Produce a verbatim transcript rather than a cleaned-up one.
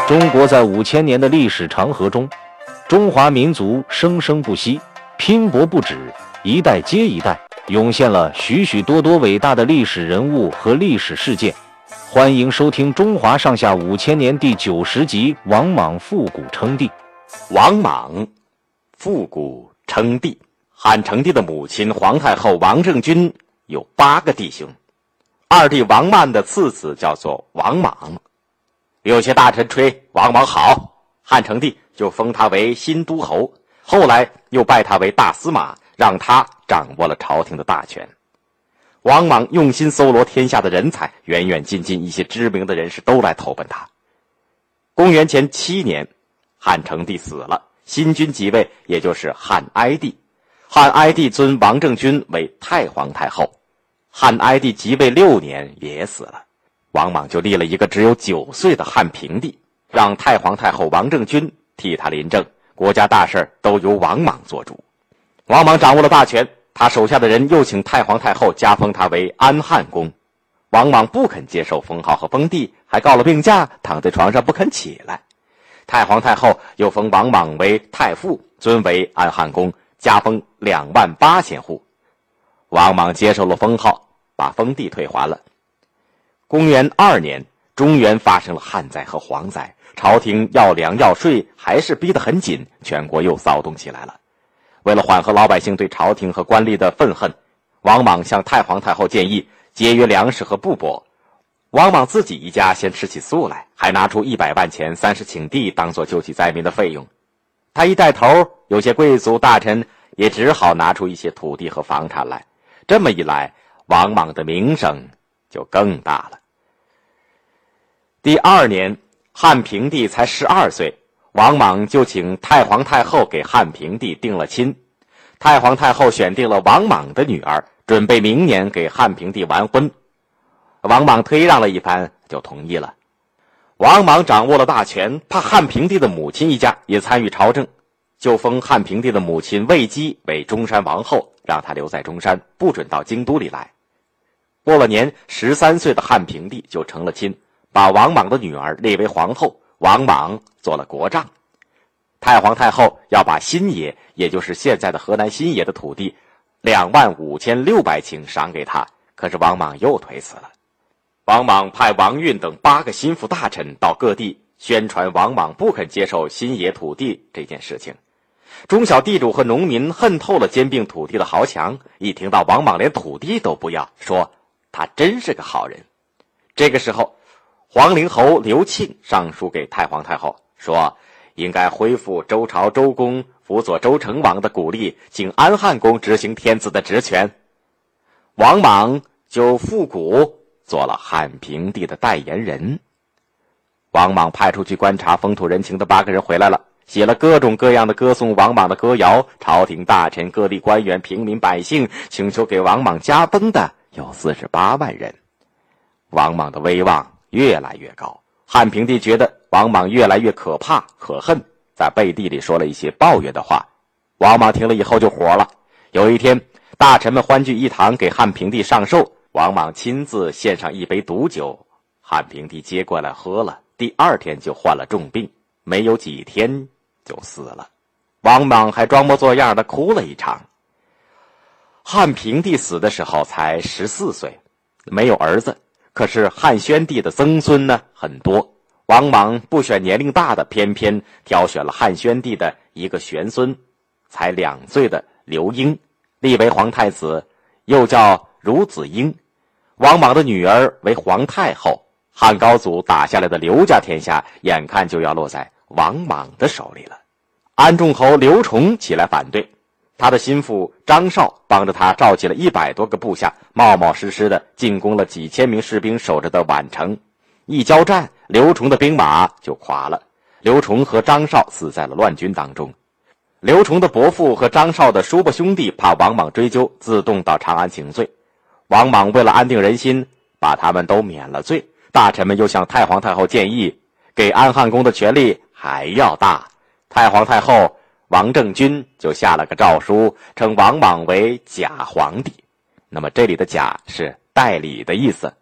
中国在五千年的历史长河中，中华民族生生不息，拼搏不止，一代接一代，涌现了许许多多伟大的历史人物和历史事件。欢迎收听《中华上下五千年》第九十集《王莽复古称帝》。 王莽复古称帝。汉成帝的母亲皇太后王政君有八个弟兄，二弟王曼的次子叫做王莽。有些大臣吹王莽好，汉成帝就封他为新都侯，后来又拜他为大司马，让他掌握了朝廷的大权。王莽用心搜罗天下的人才，远远近近一些知名的人士都来投奔他。公元前七年，汉成帝死了，新君即位，也就是汉哀帝。汉哀帝尊王政君为太皇太后，汉哀帝即位六年也死了。王莽就立了一个只有九岁的汉平帝，让太皇太后王政君替他临政，国家大事都由王莽做主。王莽掌握了大权，他手下的人又请太皇太后加封他为安汉公。王莽不肯接受封号和封地，还告了病假，躺在床上不肯起来。太皇太后又封王莽为太傅，尊为安汉公，加封两万八千户。王莽接受了封号，把封地退还了。公元二年，中原发生了旱灾和蝗灾，朝廷要粮要税还是逼得很紧，全国又骚动起来了。为了缓和老百姓对朝廷和官吏的愤恨，王莽向太皇太后建议节约粮食和布帛。王莽自己一家先吃起素来，还拿出一百万钱三十顷地当作救济灾民的费用。他一带头，有些贵族大臣也只好拿出一些土地和房产来。这么一来，王莽的名声就更大了。第二年，汉平帝才十二岁，王莽就请太皇太后给汉平帝定了亲。太皇太后选定了王莽的女儿，准备明年给汉平帝完婚。王莽推让了一番，就同意了。王莽掌握了大权，怕汉平帝的母亲一家也参与朝政，就封汉平帝的母亲卫姬为中山王后，让她留在中山，不准到京都里来。过了年，十三岁的汉平帝就成了亲，把王莽的女儿立为皇后，王莽做了国丈。太皇太后要把新野，也就是现在的河南新野的土地两万五千六百顷赏给他，可是王莽又推辞了。王莽派王运等八个心腹大臣到各地宣传王莽不肯接受新野土地这件事情。中小地主和农民恨透了兼并土地的豪强，一听到王莽连土地都不要，说他真是个好人。这个时候，黄陵侯刘庆上书给太皇太后，说应该恢复周朝周公辅佐周成王的鼓励，请安汉公执行天子的职权。王莽就复古做了汉平帝的代言人。王莽派出去观察风土人情的八个人回来了，写了各种各样的歌颂王莽的歌谣，朝廷大臣、各地官员、平民百姓请求给王莽加封的有四十八万人。王莽的威望越来越高，汉平帝觉得王莽越来越可怕可恨，在背地里说了一些抱怨的话。王莽听了以后就火了。有一天，大臣们欢聚一堂给汉平帝上寿，王莽亲自献上一杯毒酒，汉平帝接过来喝了，第二天就患了重病，没有几天就死了。王莽还装模作样的哭了一场。汉平帝死的时候才十四岁，没有儿子，可是汉宣帝的曾孙呢很多。王莽不选年龄大的，偏偏挑选了汉宣帝的一个玄孙，才两岁的刘英，立为皇太子，又叫孺子婴。王莽的女儿为皇太后，汉高祖打下来的刘家天下眼看就要落在王莽的手里了。安众侯刘崇起来反对，他的心腹张绍帮着他召集了一百多个部下，冒冒失失的进攻了几千名士兵守着的宛城。一交战，刘崇的兵马就垮了，刘崇和张绍死在了乱军当中。刘崇的伯父和张绍的叔伯兄弟怕王莽追究，自动到长安请罪。王莽为了安定人心，把他们都免了罪。大臣们又向太皇太后建议，给安汉公的权力还要大。太皇太后王政君就下了个诏书，称王莽为假皇帝。那么这里的假是代理的意思。